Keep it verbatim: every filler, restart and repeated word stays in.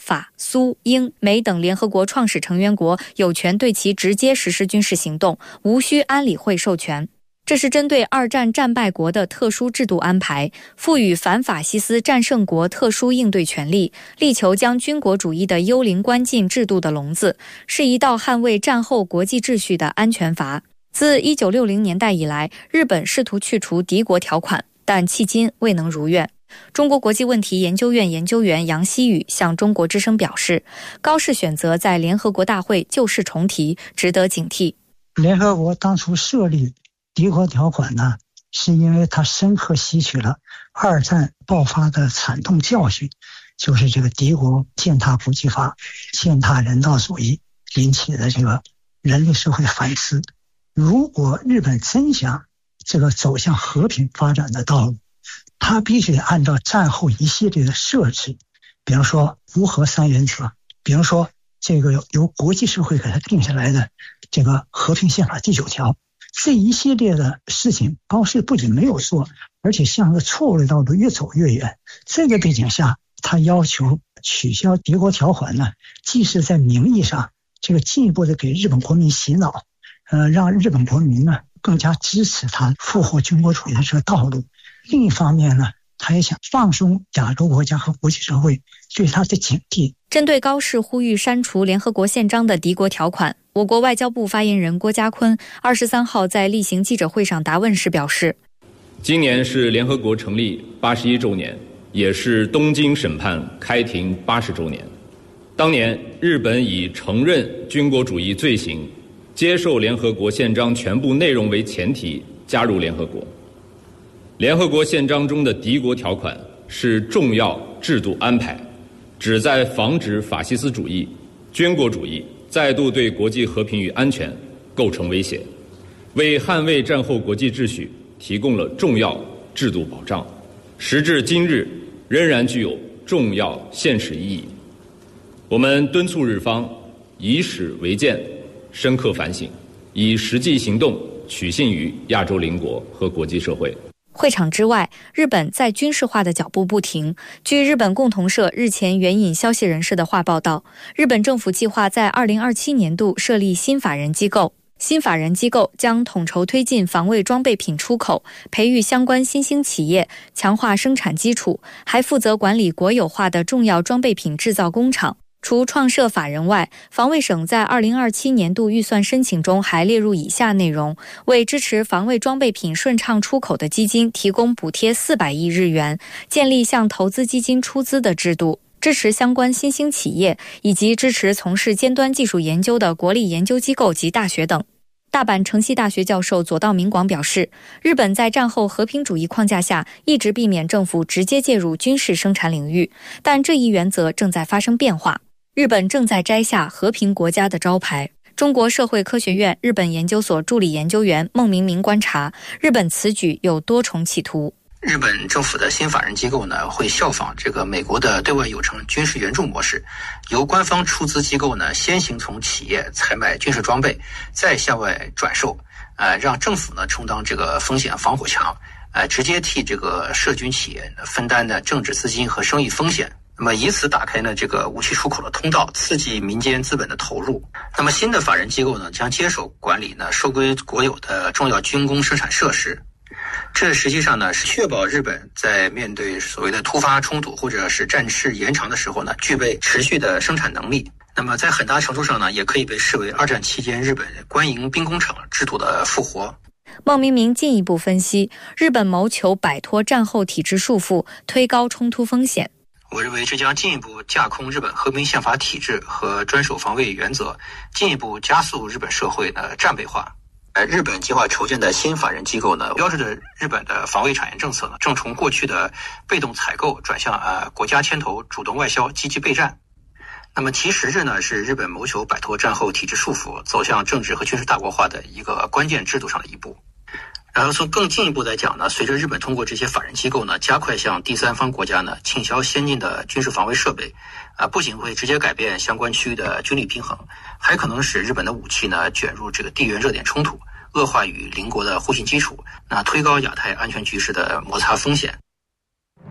法、苏、英、美等联合国创始成员国有权对其直接实施军事行动，无需安理会授权。这是针对二战战败国的特殊制度安排，赋予反法西斯战胜国特殊应对权利，力求将军国主义的幽灵关进制度的笼子，是一道捍卫战后国际秩序的安全阀。自一九六零年代以来，日本试图去除敌国条款，但迄今未能如愿。中国国际问题研究院研究员杨希宇向中国之声表示，高市选择在联合国大会旧事重提，值得警惕。 联合国当初设立敌国条款呢，是因为它深刻吸取了二战爆发的惨痛教训，就是这个敌国践踏国际法、践踏人道主义引起的这个人类社会反思。如果日本真想这个走向和平发展的道路，它必须得按照战后一系列的设置，比如说无核三原则，比如说这个由国际社会给它定下来的这个和平宪法第九条，这一系列的事情，高市不仅没有做，而且向着错误的道路越走越远。这个背景下，他要求取消敌国条款呢，既是在名义上这个进一步的给日本国民洗脑，呃，让日本国民呢更加支持他复活军国主义的这个道路。另一方面呢，他也想放松亚洲国家和国际社会对他的警惕。 针对高市呼吁删除联合国宪章的敌国条款，我国外交部发言人郭家坤二十三号在例行记者会上答问时表示， 今年是联合国成立八十一周年，也是东京审判开庭八十周年。当年日本以承认军国主义罪行，接受联合国宪章全部内容为前提加入联合国。联合国宪章中的敌国条款是重要制度安排，旨在防止法西斯主义、军国主义再度对国际和平与安全构成威胁，为捍卫战后国际秩序提供了重要制度保障，时至今日仍然具有重要现实意义。我们敦促日方以史为鉴，深刻反省，以实际行动取信于亚洲邻国和国际社会。 会场之外，日本在军事化的脚步不停。据日本共同社日前援引消息人士的话报道，日本政府计划在二零二七年度设立新法人机构，新法人机构将统筹推进防卫装备品出口，培育相关新兴企业，强化生产基础，还负责管理国有化的重要装备品制造工厂。除创设法人外，防卫省在二零二七年度预算申请中还列入以下内容：为支持防卫装备品顺畅出口的基金提供补贴四百亿日元，建立向投资基金出资的制度，支持相关新兴企业，以及支持从事尖端技术研究的国立研究机构及大学等。大阪城西大学教授佐道明广表示，日本在战后和平主义框架下一直避免政府直接介入军事生产领域，但这一原则正在发生变化。日本正在摘下和平国家的招牌。中国社会科学院日本研究所助理研究员孟明明观察，日本此举有多重企图。 日本政府的新法人机构呢，会效仿这个美国的对外有偿军事援助模式，由官方出资机构呢先行从企业采买军事装备，再向外转售，呃，让政府呢充当这个风险防火墙，呃，直接替这个涉军企业分担的政治资金和生意风险。那么以此打开呢这个武器出口的通道，刺激民间资本的投入。那么新的法人机构呢将接手管理呢收归国有的重要军工生产设施。这实际上呢是确保日本在面对所谓的突发冲突或者是战事延长的时候呢，具备持续的生产能力。那么在很大程度上呢，也可以被视为二战期间日本官营兵工厂制度的复活。 孟明明进一步分析，日本谋求摆脱战后体制束缚，推高冲突风险。 我认为这将进一步架空日本和平宪法体制和专守防卫原则，进一步加速日本社会的战备化。呃，日本计划筹建的新法人机构呢，标志着日本的防卫产业政策呢，正从过去的被动采购转向呃国家牵头、主动外销、积极备战。那么其实质呢，是日本谋求摆脱战后体制束缚，走向政治和军事大国化的一个关键制度上的一步。然后从更进一步来讲呢，随着日本通过这些法人机构呢，加快向第三方国家呢倾销先进的军事防卫设备，啊、呃，不仅会直接改变相关区域的军力平衡，还可能使日本的武器呢卷入这个地缘热点冲突，恶化与邻国的互信基础，那推高亚太安全局势的摩擦风险。